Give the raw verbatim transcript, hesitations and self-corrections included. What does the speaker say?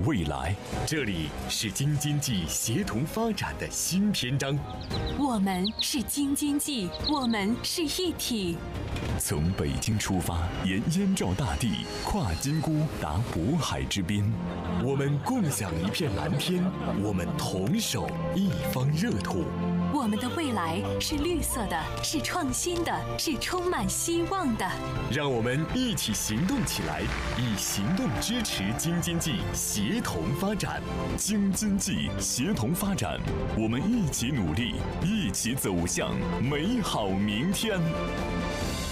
未来。这里是京津冀协同发展的新篇章。 我们是京津冀，我们是一体。 从北京出发，沿燕赵大地，跨金沽达渤海之滨。我们共享一片蓝天，我们同守一方热土。 我们的未来是绿色的，是创新的，是充满希望的。 让我们一起行动起来，以行动支持京津冀协同发展。京津冀协同发展，我们一起努力，一起走向美好明天。